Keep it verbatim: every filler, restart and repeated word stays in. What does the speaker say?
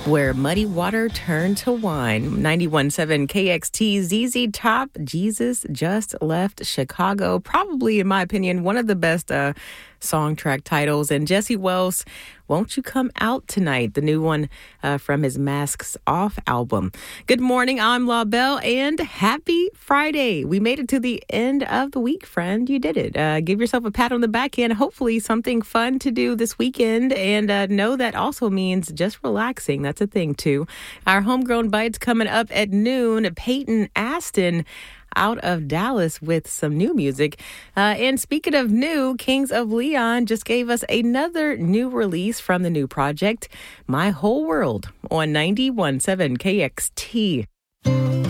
Where muddy water turned to wine. ninety-one point seven K X T, Z Z Top, Jesus Just Left Chicago. Probably, in my opinion, one of the best uh, song track titles. And Jesse Wells, Won't You Come Out Tonight, the new one uh, from his Masks Off album. Good morning, I'm La Belle, and happy Friday. We made it to the end of the week, friend. You did it. Uh, give yourself a pat on the back end. Hopefully something fun to do this weekend. And uh, know that also means just relaxing. That's a thing, too. Our Homegrown Bites coming up at noon. Peyton Aston out of Dallas with some new music. Uh, and speaking of new, Kings of Leon just gave us another new release from the new project, My Whole World, on ninety-one point seven K X T.